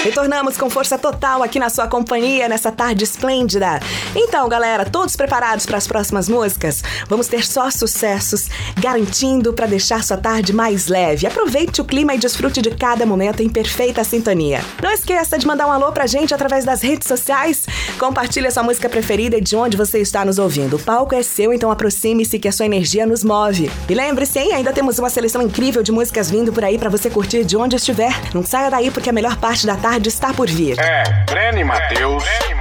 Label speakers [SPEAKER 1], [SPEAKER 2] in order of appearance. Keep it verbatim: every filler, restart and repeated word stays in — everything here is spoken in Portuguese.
[SPEAKER 1] Retornamos com força total aqui na sua companhia nessa tarde esplêndida. Então, galera, todos preparados para as próximas músicas? Vamos ter só sucessos, garantindo para deixar sua tarde mais leve. Aproveite o clima e desfrute de cada momento em perfeita sintonia. Não esqueça de mandar um alô pra gente através das redes sociais. Compartilhe a sua música preferida e de onde você está nos ouvindo. O palco é seu, então aproxime-se que a sua energia nos move. E lembre-se, hein, ainda temos uma seleção incrível de músicas vindo por aí para você curtir de onde estiver. Não saia daí porque a melhor parte da tarde está por vir.
[SPEAKER 2] É, Breno e Matheus.